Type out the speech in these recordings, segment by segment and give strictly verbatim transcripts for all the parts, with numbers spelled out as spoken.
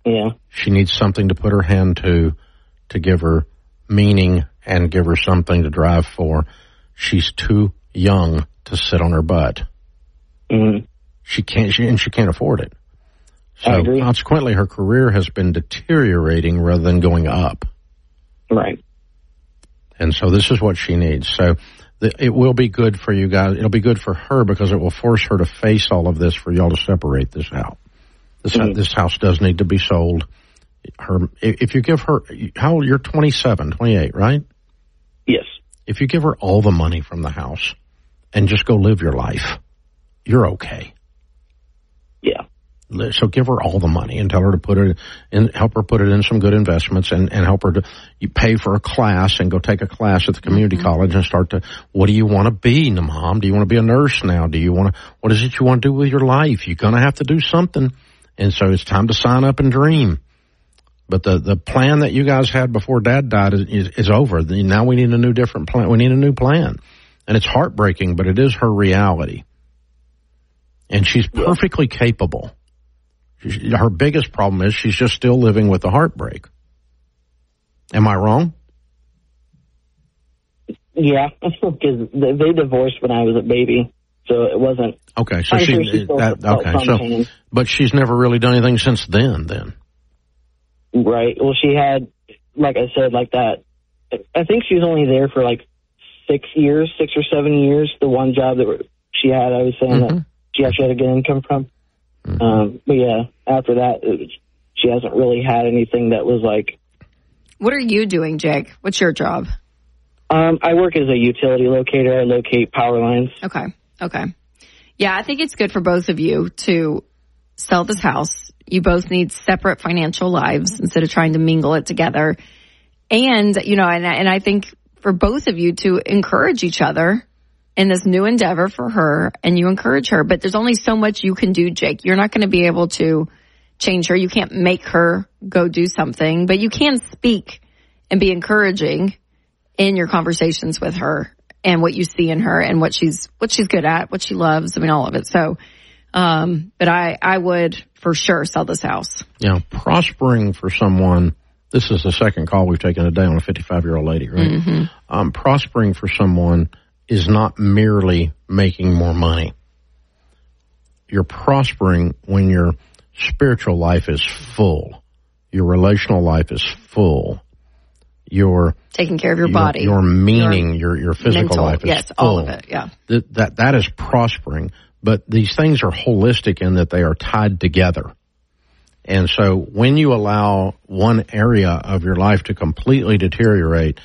Yeah. She needs something to put her hand to, to give her meaning and give her something to drive for. She's too young to sit on her butt. Mm-hmm. She can't, she, and she can't afford it. I So agree. consequently, her career has been deteriorating rather than going up. Right. And so this is what she needs. So the, it will be good for you guys. It'll be good for her because it will force her to face all of this for y'all to separate this out. This, Mm-hmm. this house does need to be sold. Her, if you give her, how old, you're twenty-seven, twenty-eight, right? Yes. If you give her all the money from the house and just go live your life, you're okay. Yeah. So give her all the money and tell her to put it in, help her put it in some good investments and, and help her to, you pay for a class and go take a class at the community mm-hmm. college and start to, what do you want to be, Mom? Do you want to be a nurse now? Do you want to, what is it you want to do with your life? You're going to have to do something. And so it's time to sign up and dream. But the, the plan that you guys had before Dad died is, is, is over. Now we need a new different plan. We need a new plan. And it's heartbreaking, but it is her reality. And she's perfectly capable. She, her biggest problem is she's just still living with the heartbreak. Am I wrong? Yeah, because they divorced when I was a baby, so it wasn't. Okay, so I'm she, sure she still that, felt okay, some so, pain. But she's never really done anything since then, then. Right. Well, she had, like I said, like that. I think she was only there for like six years, six or seven years. The one job that she had, I was saying mm-hmm. that she actually had a good income from. Mm-hmm. Um, but yeah, after that, it was, she hasn't really had anything that was like. What are you doing, Jake? What's your job? Um, I work as a utility locator. I locate power lines. Okay. Okay. Yeah, I think it's good for both of you to sell this house. You both need separate financial lives instead of trying to mingle it together. And, you know, and, and I think for both of you to encourage each other in this new endeavor for her, and you encourage her. But there's only so much you can do, Jake. You're not going to be able to change her. You can't make her go do something, but you can speak and be encouraging in your conversations with her and what you see in her and what she's what she's good at, what she loves. I mean, all of it. So, um, but I, I would for sure sell this house. Yeah, prospering for someone. This is the second call we've taken today on a fifty-five-year-old lady, right? Mm-hmm. Um, prospering for someone is not merely making more money. You're prospering when your spiritual life is full. Your relational life is full. Your taking care of your, your body. Your meaning, your your, your physical mental, life is yes, full. all of it, yeah. That, that, that is prospering. But these things are holistic in that they are tied together. And so when you allow one area of your life to completely deteriorate,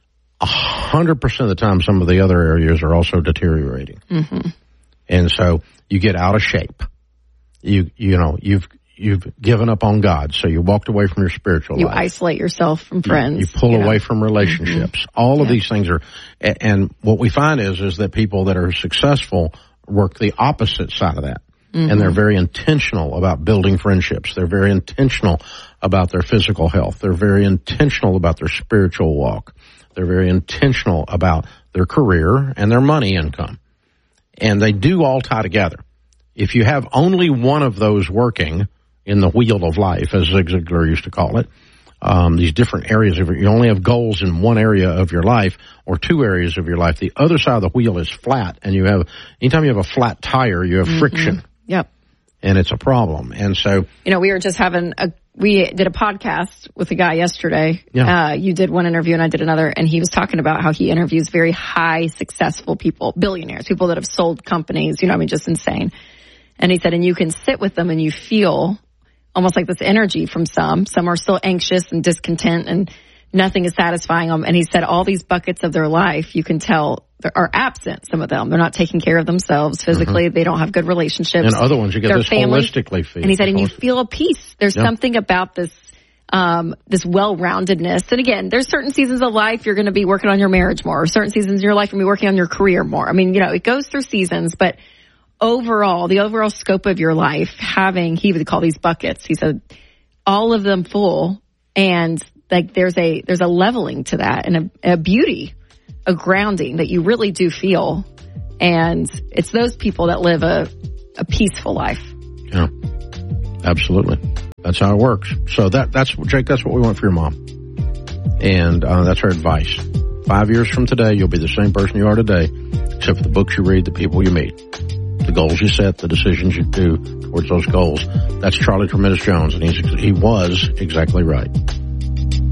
a hundred percent of the time, some of the other areas are also deteriorating. Mm-hmm. And so you get out of shape. You, you know, you've, you've given up on God. So you walked away from your spiritual you life. You isolate yourself from friends. You, you pull you away know. from relationships. Mm-hmm. All of yeah. these things are, and what we find is, is that people that are successful work the opposite side of that. Mm-hmm. And they're very intentional about building friendships. They're very intentional about their physical health. They're very intentional about their spiritual walk. They're very intentional about their career and their money income. And they do all tie together. If you have only one of those working in the wheel of life, as Zig Ziglar used to call it, um, these different areas of it, you only have goals in one area of your life or two areas of your life. The other side of the wheel is flat, and you have, anytime you have a flat tire, you have mm-hmm. friction. Yep. And it's a problem. And so, you know, we were just having a, we did a podcast with a guy yesterday. Yeah. Uh, you did one interview and I did another, and he was talking about how he interviews very high successful people, billionaires, people that have sold companies, you know, I mean, just insane. And he said, and you can sit with them and you feel almost like this energy from some. Some are still anxious and discontent and nothing is satisfying them. And he said all these buckets of their life, you can tell are absent, some of them. They're not taking care of themselves physically. Mm-hmm. They don't have good relationships. And other ones, you get Their this family. holistically feel. And he said, and you feel a peace. There's yeah. something about this, um, this well-roundedness. And again, there's certain seasons of life you're going to be working on your marriage more, or certain seasons in your life you're going to be working on your career more. I mean, you know, it goes through seasons, but overall, the overall scope of your life, having, he would call these buckets. He said, all of them full, and like there's a there's a leveling to that and a, a beauty, a grounding that you really do feel. And it's those people that live a, a peaceful life. Yeah, absolutely. That's how it works. So that, that's, Jake, that's what we want for your mom. And, uh, that's our advice. Five years from today, you'll be the same person you are today, except for the books you read, the people you meet, the goals you set, the decisions you do towards those goals. That's Charlie Tremendous Jones, and he's, he was exactly right.